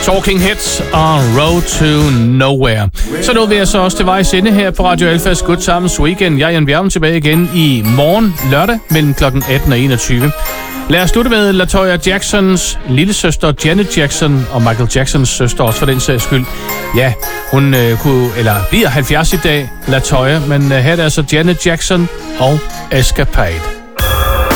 Talking Heads og Road to Nowhere. Så nåede vi altså også til vejs ende her på Radio Alfas Good Times Weekend. Jeg er Jan Bjerg tilbage igen i morgen lørdag mellem kl. 18 og 21. Lad os slutte med LaToya Jacksons lillesøster Janet Jackson og Michael Jacksons søster også for den sags skyld. Ja, hun bliver 70 i dag, LaToya, men her er det altså Janet Jackson og Escapade.